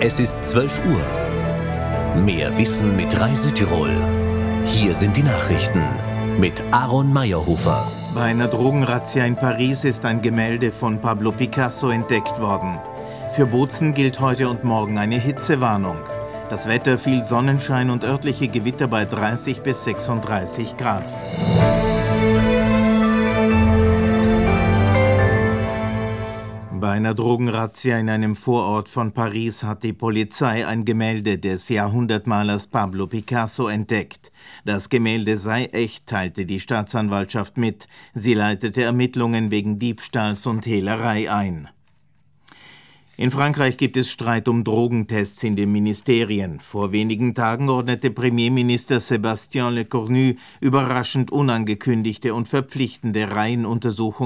Es ist 12 Uhr. Mehr Wissen mit Reisetirol. Hier sind die Nachrichten mit Aaron Meyerhofer. Bei einer Drogenrazzia in Paris ist ein Gemälde von Pablo Picasso entdeckt worden. Für Bozen gilt heute und morgen eine Hitzewarnung. Das Wetter: viel Sonnenschein und örtliche Gewitter bei 30 bis 36 Grad. Bei einer Drogenrazzia in einem Vorort von Paris hat die Polizei ein Gemälde des Jahrhundertmalers Pablo Picasso entdeckt. Das Gemälde sei echt, teilte die Staatsanwaltschaft mit. Sie leitete Ermittlungen wegen Diebstahls und Hehlerei ein. In Frankreich gibt es Streit um Drogentests in den Ministerien. Vor wenigen Tagen ordnete Premierminister Sébastien Lecornu überraschend unangekündigte und verpflichtende Reihenuntersuchungen